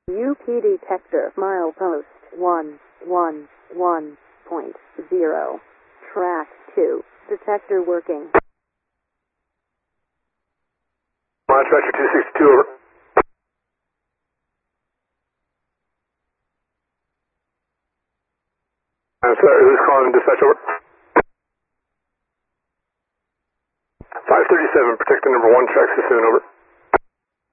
UP detector milepost 111.0. Track 2. Detector working. Tractor 262 over. I'm sorry, who's calling dispatch over? 537, protector number 1, track 6 over.